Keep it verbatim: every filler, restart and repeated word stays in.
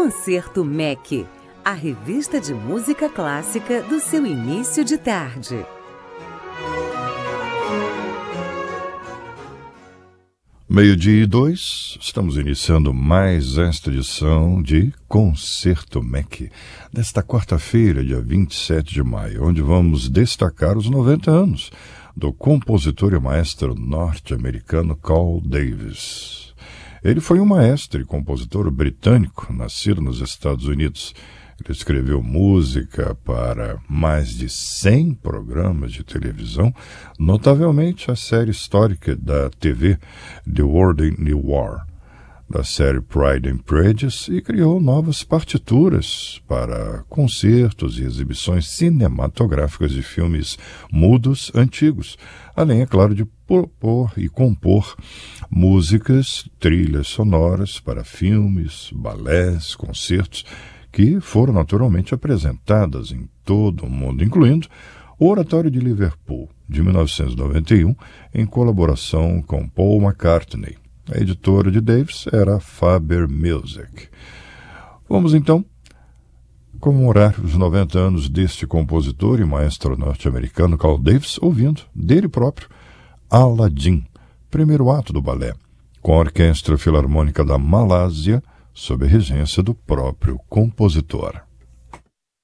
Concerto M E C, a revista de música clássica do seu início de tarde. Meio-dia e dois, estamos iniciando mais esta edição de Concerto M E C, desta quarta-feira, dia vinte e sete de maio, onde vamos destacar os noventa anos do compositor e maestro norte-americano Carl Davis. Ele foi um maestro e compositor britânico, nascido nos Estados Unidos. Ele escreveu música para mais de cem programas de televisão, notavelmente a série histórica da T V The World in the War, da série Pride and Prejudice, e criou novas partituras para concertos e exibições cinematográficas de filmes mudos antigos, além, é claro, de propor e compor músicas, trilhas sonoras para filmes, balés, concertos, que foram naturalmente apresentadas em todo o mundo, incluindo o Oratório de Liverpool, de mil novecentos e noventa e um, em colaboração com Paul McCartney. A editora de Davis era a Faber Music. Vamos então comemorar os noventa anos deste compositor e maestro norte-americano Carl Davis, ouvindo dele próprio Aladdin, primeiro ato do balé, com a Orquestra Filarmônica da Malásia, sob a regência do próprio compositor.